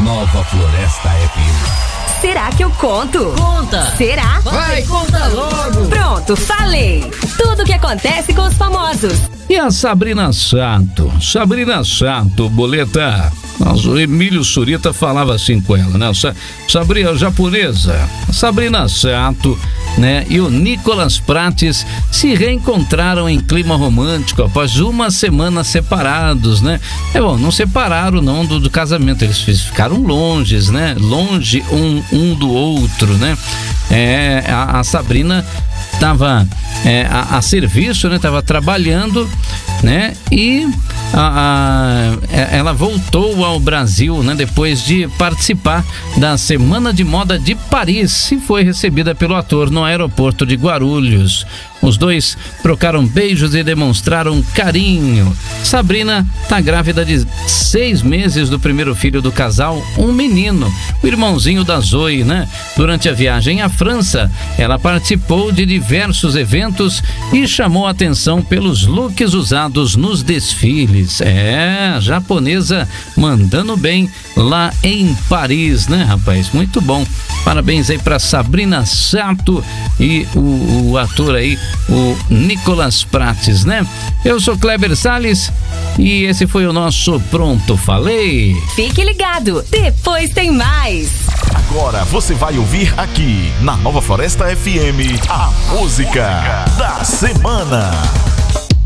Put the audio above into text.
Nova Floresta FM. Será que eu conto? Conta! Será? Vai, conta logo! Pronto, falei! Tudo o que acontece com os famosos. E a Sabrina Sato? Sabrina Sato, Boleta. Mas o Emílio Surita falava assim com ela, né? Sabrina japonesa. Sabrina Sato, né? E o Nicolas Prates se reencontraram em clima romântico após uma semana separados, né? Bom, não separaram não do casamento, eles ficaram longes, né? Longe um do outro, né? A Sabrina estava a serviço, né? Tava trabalhando, né? E ela voltou ao Brasil, né? Depois de participar da Semana de Moda de Paris e foi recebida pelo ator no aeroporto de Guarulhos. Os dois trocaram beijos e demonstraram carinho. Sabrina está grávida de 6 meses do primeiro filho do casal, um menino, o irmãozinho da Zoe, né? Durante a viagem à França, ela participou de diversos eventos e chamou a atenção pelos looks usados nos desfiles. A japonesa mandando bem lá em Paris, né, rapaz? Muito bom. Parabéns aí para Sabrina Sato e o ator aí, o Nicolas Prates, né? Eu sou Kleber Salles e esse foi o nosso Pronto Falei. Fique ligado, depois tem mais. Agora você vai ouvir aqui na Nova Floresta FM a música da semana.